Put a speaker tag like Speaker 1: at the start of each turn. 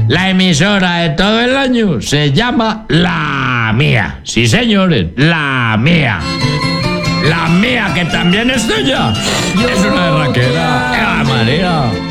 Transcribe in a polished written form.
Speaker 1: La emisora de todo el año se llama La Mía. Sí, señores, La Mía. La Mía, que también es tuya. Es una berraquera. ¡Eva María!